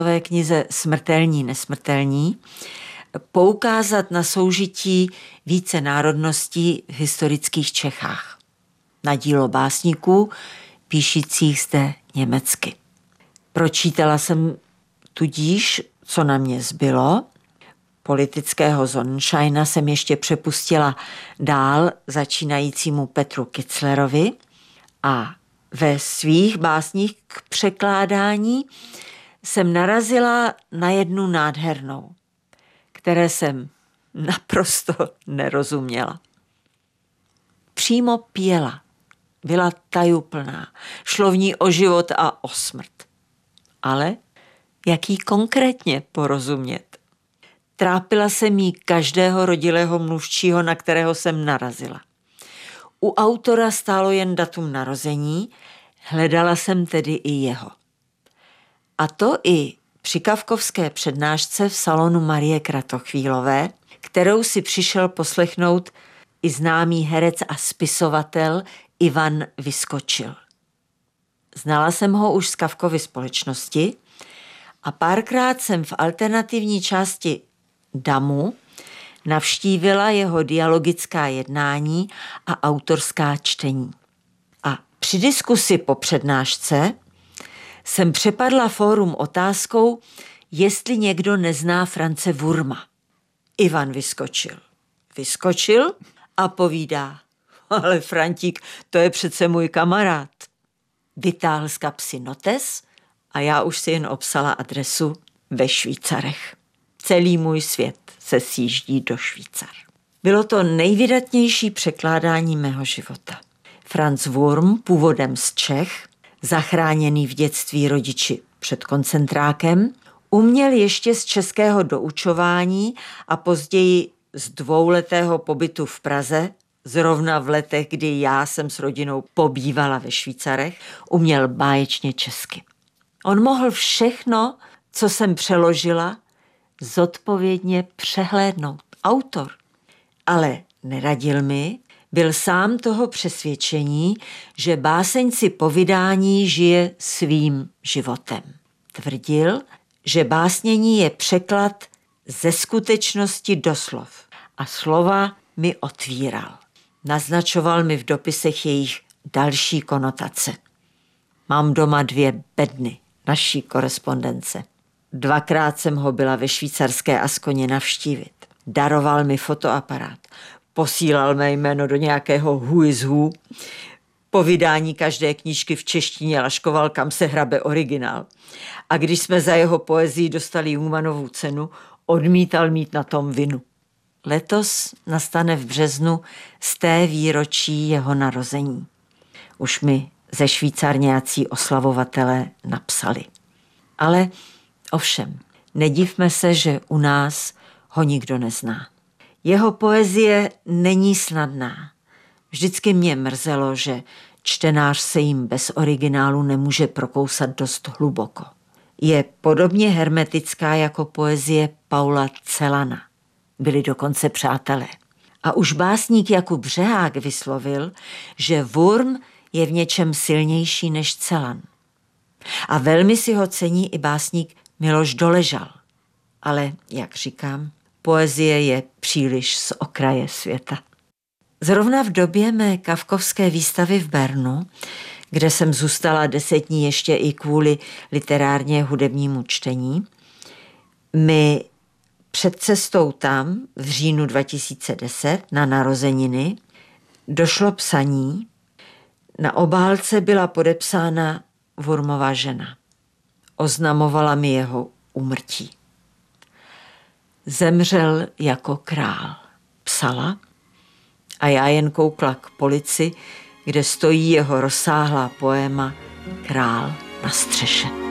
ve knize Smrtelní, nesmrtelní poukázat na soužití více národností v historických Čechách. Na dílo básníků, píšících zde německy. Pročítala jsem tudíž, co na mě zbylo. Politického Sonnenscheina jsem ještě přepustila dál začínajícímu Petru Kitzlerovi a ve svých básních k překládání jsem narazila na jednu nádhernou, které jsem naprosto nerozuměla. Přímo pěla, byla tajuplná, šlo v ní o život a o smrt. Ale jak jí konkrétně porozumět? Trápila jsem jí každého rodilého mluvčího, na kterého jsem narazila. U autora stálo jen datum narození, hledala jsem tedy i jeho. A to i při kafkovské přednášce v salonu Marie Kratochvílové, kterou si přišel poslechnout i známý herec a spisovatel Ivan Vyskočil. Znala jsem ho už z Kafkovy Společnosti a párkrát jsem v alternativní části Damu navštívila jeho dialogická jednání a autorská čtení. A při diskusi po přednášce jsem přepadla fórum otázkou, jestli někdo nezná France Wurma. Ivan Vyskočil a povídá, ale Frantík, to je přece můj kamarád. Vytáhl z kapsy notes a já už si jen obsala adresu ve Švýcarech. Celý můj svět se sjíždí do Švýcar. Bylo to nejvydatnější překládání mého života. Franz Wurm, původem z Čech, zachráněný v dětství rodiči před koncentrákem, uměl ještě z českého doučování a později z 2letého pobytu v Praze, zrovna v letech, kdy já jsem s rodinou pobývala ve Švýcarech, uměl báječně česky. On mohl všechno, co jsem přeložila, zodpovědně přehlédnout. Autor. Ale neradil mi, byl sám toho přesvědčení, že báseň si po vydání žije svým životem. Tvrdil, že básnění je překlad ze skutečnosti do slov a slova mi otvíral. Naznačoval mi v dopisech jejich další konotace. Mám doma 2 bedny naší korespondence. 2krát jsem ho byla ve švýcarské Askoně navštívit. Daroval mi fotoaparát. Posílal mé jméno do nějakého who is who. Po vydání každé knížky v češtině laškoval, kam se hrabe originál. A když jsme za jeho poezii dostali Jungmannovu cenu, odmítal mít na tom vinu. Letos nastane v březnu z té výročí jeho narození. Už mi ze Švýcar nějací oslavovatelé napsali. Ale ovšem, nedivme se, že u nás ho nikdo nezná. Jeho poezie není snadná. Vždycky mě mrzelo, že čtenář se jim bez originálu nemůže prokousat dost hluboko. Je podobně hermetická jako poezie Paula Celana. Byli dokonce přátelé. A už básník Jakub Řehák vyslovil, že Wurm je v něčem silnější než Celan. A velmi si ho cení i básník Miloš Doležal. Ale, jak říkám, poezie je příliš z okraje světa. Zrovna v době mé kafkovské výstavy v Bernu, kde jsem zůstala 10 dní ještě i kvůli literárně hudebnímu čtení, mi před cestou tam v říjnu 2010 na narozeniny došlo psaní. Na obálce byla podepsána Wurmova žena. Oznamovala mi jeho úmrtí. Zemřel jako král, psala, a já jen koukla k polici, kde stojí jeho rozsáhlá poéma Král na střeše.